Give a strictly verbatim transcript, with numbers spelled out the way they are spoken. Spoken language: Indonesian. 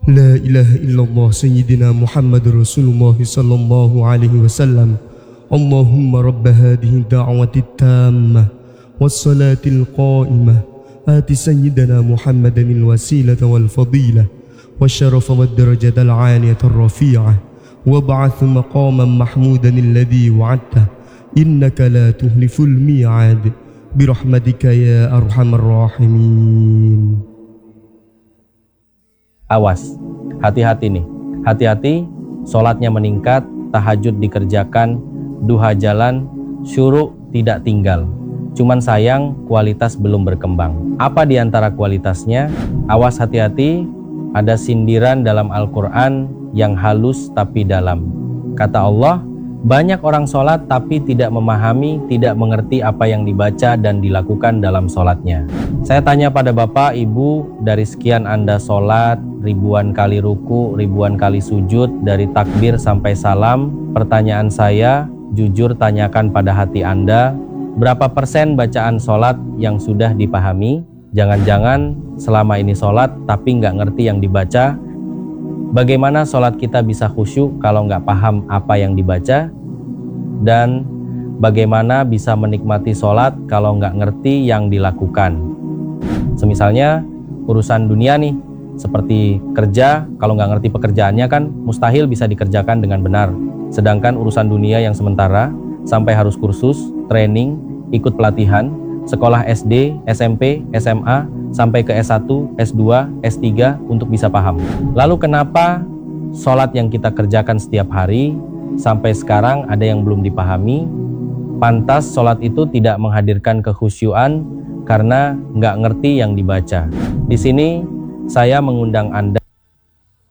لا إله إلا الله سيدنا محمد رسول الله صلى الله عليه وسلم. اللهم رب هذه الدعوة التامة والصلاة القائمة آت سيدنا محمد الوسيلة والفضيلة والشرف والدرجة العالية الرفيعة وابعث مقاما محمودا الذي وعدته إنك لا تخلف الميعاد برحمتك يا أرحم الراحمين. Awas, hati-hati nih, hati-hati, sholatnya meningkat, tahajud dikerjakan, duha jalan, syuruk tidak tinggal. Cuman sayang kualitas belum berkembang. Apa di antara kualitasnya? Awas, hati-hati, ada sindiran dalam Al-Quran yang halus tapi dalam. Kata Allah, banyak orang sholat tapi tidak memahami, tidak mengerti apa yang dibaca dan dilakukan dalam sholatnya. Saya tanya pada Bapak, Ibu, dari sekian Anda sholat, ribuan kali ruku, ribuan kali sujud, dari takbir sampai salam, pertanyaan saya, jujur tanyakan pada hati Anda, berapa persen bacaan sholat yang sudah dipahami? Jangan-jangan selama ini sholat tapi nggak ngerti yang dibaca. Bagaimana sholat kita bisa khusyuk kalau nggak paham apa yang dibaca? Dan bagaimana bisa menikmati sholat kalau nggak ngerti yang dilakukan? Semisalnya urusan dunia nih, seperti kerja, kalau nggak ngerti pekerjaannya kan mustahil bisa dikerjakan dengan benar. Sedangkan urusan dunia yang sementara, sampai harus kursus, training, ikut pelatihan, sekolah S D, S M P, S M A, sampai ke S satu, S dua, S tiga untuk bisa paham. Lalu kenapa sholat yang kita kerjakan setiap hari sampai sekarang ada yang belum dipahami? Pantas sholat itu tidak menghadirkan kekhusyuan karena nggak ngerti yang dibaca. Di sini saya mengundang Anda